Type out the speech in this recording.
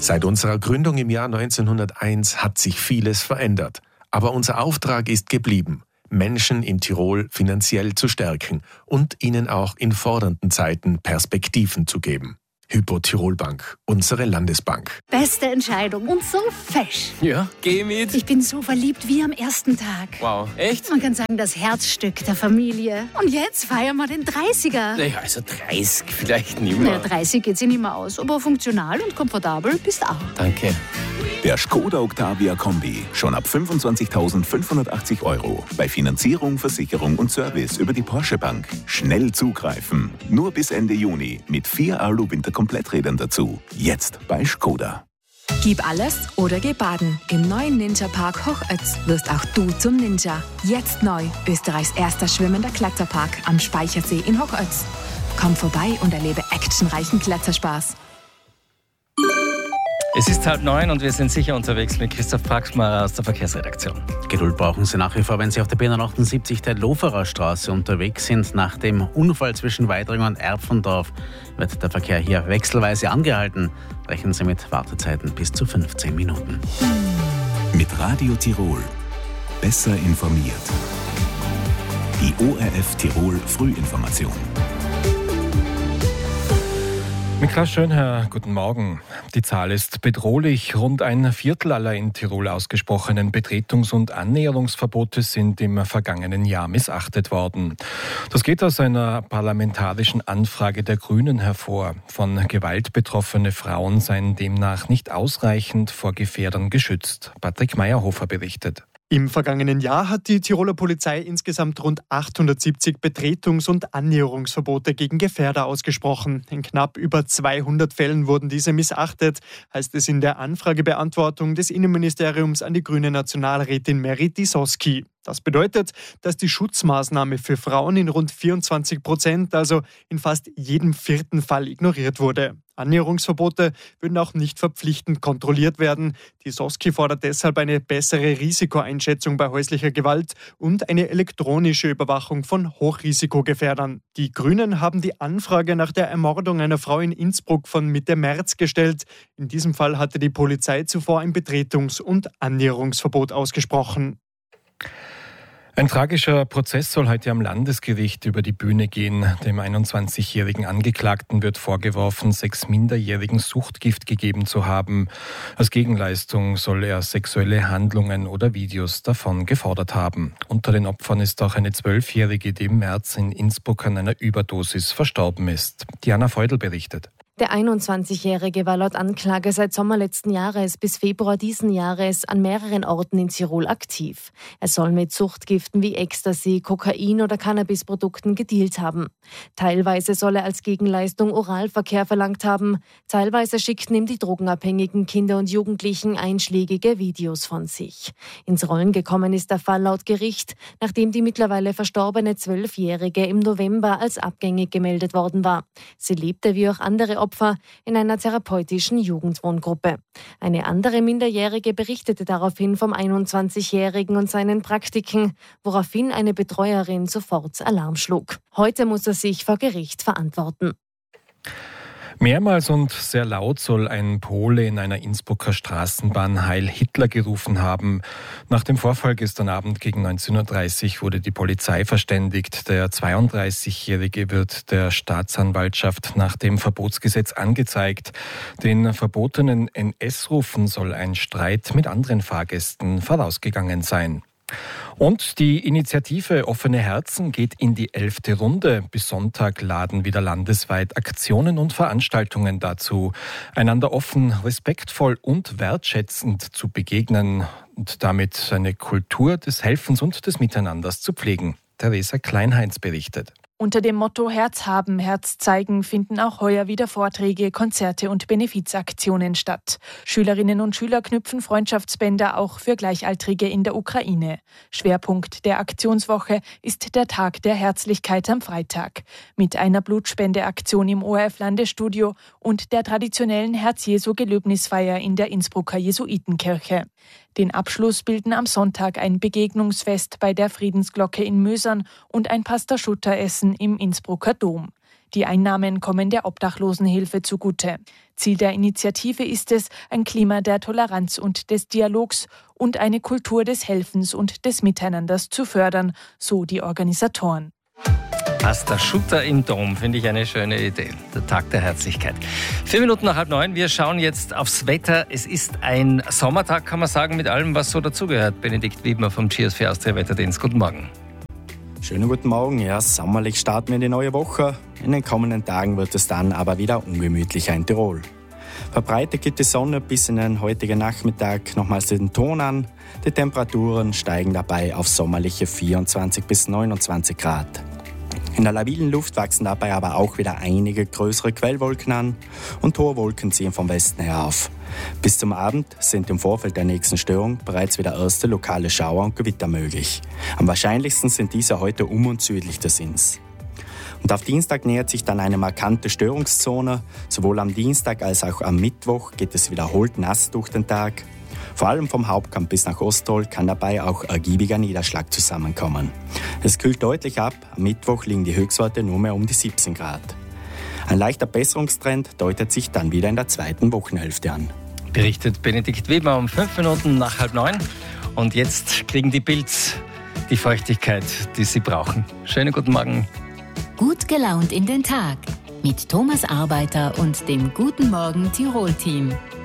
Seit unserer Gründung im Jahr 1901 hat sich vieles verändert. Aber unser Auftrag ist geblieben, Menschen in Tirol finanziell zu stärken und ihnen auch in fordernden Zeiten Perspektiven zu geben. Hypo Tirol Bank, unsere Landesbank. Beste Entscheidung und so fesch. Ja, geh mit. Ich bin so verliebt wie am ersten Tag. Wow, echt? Man kann sagen, das Herzstück der Familie. Und jetzt feiern wir den 30er. Naja, also 30 vielleicht nicht mehr. Naja, 30 geht sich nicht mehr aus, aber funktional und komfortabel bist auch. Danke. Der Skoda Octavia Kombi. Schon ab 25.580 €. Bei Finanzierung, Versicherung und Service über die Porsche Bank. Schnell zugreifen. Nur bis Ende Juni mit 4 Alu-Winter-Kompletträdern dazu. Jetzt bei Skoda. Gib alles oder geh baden. Im neuen Ninja Park Hochötz wirst auch du zum Ninja. Jetzt neu. Österreichs erster schwimmender Kletterpark am Speichersee in Hochötz. Komm vorbei und erlebe actionreichen Kletterspaß. Es ist 8:30 und wir sind sicher unterwegs mit Christoph Praxmacher aus der Verkehrsredaktion. Geduld brauchen Sie nach wie vor, wenn Sie auf der B78 der Loferer Straße unterwegs sind. Nach dem Unfall zwischen Weidring und Erpfendorf wird der Verkehr hier wechselweise angehalten. Rechnen Sie mit Wartezeiten bis zu 15 Minuten. Mit Radio Tirol. Besser informiert. Die ORF Tirol Frühinformation. Mit Klaus Schönherr, guten Morgen. Die Zahl ist bedrohlich. Rund ein Viertel aller in Tirol ausgesprochenen Betretungs- und Annäherungsverbote sind im vergangenen Jahr missachtet worden. Das geht aus einer parlamentarischen Anfrage der Grünen hervor. Von Gewalt betroffene Frauen seien demnach nicht ausreichend vor Gefährdern geschützt. Patrick Meyerhofer berichtet. Im vergangenen Jahr hat die Tiroler Polizei insgesamt rund 870 Betretungs- und Annäherungsverbote gegen Gefährder ausgesprochen. In knapp über 200 Fällen wurden diese missachtet, heißt es in der Anfragebeantwortung des Innenministeriums an die grüne Nationalrätin Meri Tisoski. Das bedeutet, dass die Schutzmaßnahme für Frauen in rund 24%, also in fast jedem vierten Fall, ignoriert wurde. Annäherungsverbote würden auch nicht verpflichtend kontrolliert werden. Tisoski fordert deshalb eine bessere Risikoeinschätzung bei häuslicher Gewalt und eine elektronische Überwachung von Hochrisikogefährdern. Die Grünen haben die Anfrage nach der Ermordung einer Frau in Innsbruck von Mitte März gestellt. In diesem Fall hatte die Polizei zuvor ein Betretungs- und Annäherungsverbot ausgesprochen. Ein tragischer Prozess soll heute am Landesgericht über die Bühne gehen. Dem 21-jährigen Angeklagten wird vorgeworfen, 6 Minderjährigen Suchtgift gegeben zu haben. Als Gegenleistung soll er sexuelle Handlungen oder Videos davon gefordert haben. Unter den Opfern ist auch eine 12-jährige, die im März in Innsbruck an einer Überdosis verstorben ist. Diana Feudel berichtet. Der 21-Jährige war laut Anklage seit Sommer letzten Jahres bis Februar diesen Jahres an mehreren Orten in Tirol aktiv. Er soll mit Suchtgiften wie Ecstasy, Kokain oder Cannabisprodukten gedealt haben. Teilweise soll er als Gegenleistung Oralverkehr verlangt haben. Teilweise schickten ihm die drogenabhängigen Kinder und Jugendlichen einschlägige Videos von sich. Ins Rollen gekommen ist der Fall laut Gericht, nachdem die mittlerweile verstorbene 12-Jährige im November als abgängig gemeldet worden war. Sie lebte wie auch andere Opfer in einer therapeutischen Jugendwohngruppe. Eine andere Minderjährige berichtete daraufhin vom 21-Jährigen und seinen Praktiken, woraufhin eine Betreuerin sofort Alarm schlug. Heute muss er sich vor Gericht verantworten. Mehrmals und sehr laut soll ein Pole in einer Innsbrucker Straßenbahn Heil Hitler gerufen haben. Nach dem Vorfall gestern Abend gegen 19.30 Uhr wurde die Polizei verständigt. Der 32-Jährige wird der Staatsanwaltschaft nach dem Verbotsgesetz angezeigt. Den verbotenen NS-Rufen soll ein Streit mit anderen Fahrgästen vorausgegangen sein. Und die Initiative Offene Herzen geht in die 11. Runde. Bis Sonntag laden wieder landesweit Aktionen und Veranstaltungen dazu, einander offen, respektvoll und wertschätzend zu begegnen und damit eine Kultur des Helfens und des Miteinanders zu pflegen. Theresa Kleinheinz berichtet. Unter dem Motto Herz haben, Herz zeigen finden auch heuer wieder Vorträge, Konzerte und Benefizaktionen statt. Schülerinnen und Schüler knüpfen Freundschaftsbänder auch für Gleichaltrige in der Ukraine. Schwerpunkt der Aktionswoche ist der Tag der Herzlichkeit am Freitag. Mit einer Blutspendeaktion im ORF-Landesstudio und der traditionellen Herz-Jesu-Gelöbnisfeier in der Innsbrucker Jesuitenkirche. Den Abschluss bilden am Sonntag ein Begegnungsfest bei der Friedensglocke in Mösern und ein Pasta-Schutter-Essen im Innsbrucker Dom. Die Einnahmen kommen der Obdachlosenhilfe zugute. Ziel der Initiative ist es, ein Klima der Toleranz und des Dialogs und eine Kultur des Helfens und des Miteinanders zu fördern, so die Organisatoren. Asta Schutter im Dom, finde ich eine schöne Idee. Der Tag der Herzlichkeit. 4 Minuten nach 8:30. Wir schauen jetzt aufs Wetter. Es ist ein Sommertag, kann man sagen, mit allem, was so dazugehört. Benedikt Wiedmer vom Cheers4 Austria Wetterdienst. Guten Morgen. Schönen guten Morgen. Ja, sommerlich starten wir in die neue Woche. In den kommenden Tagen wird es dann aber wieder ungemütlicher in Tirol. Verbreitet geht die Sonne bis in den heutigen Nachmittag nochmals den Ton an. Die Temperaturen steigen dabei auf sommerliche 24 bis 29 Grad. In der labilen Luft wachsen dabei aber auch wieder einige größere Quellwolken an und hohe Wolken ziehen vom Westen her auf. Bis zum Abend sind im Vorfeld der nächsten Störung bereits wieder erste lokale Schauer und Gewitter möglich. Am wahrscheinlichsten sind diese heute und südlich des Inns. Und auf Dienstag nähert sich dann eine markante Störungszone. Sowohl am Dienstag als auch am Mittwoch geht es wiederholt nass durch den Tag. Vor allem vom Hauptkamp bis nach Osttirol kann dabei auch ergiebiger Niederschlag zusammenkommen. Es kühlt deutlich ab, am Mittwoch liegen die Höchstwerte nur mehr um die 17 Grad. Ein leichter Besserungstrend deutet sich dann wieder in der zweiten Wochenhälfte an. Berichtet Benedikt Weber um 5 Minuten nach 8:30. Und jetzt kriegen die Bilds die Feuchtigkeit, die sie brauchen. Schönen guten Morgen. Gut gelaunt in den Tag mit Thomas Arbeiter und dem Guten Morgen Tirol-Team.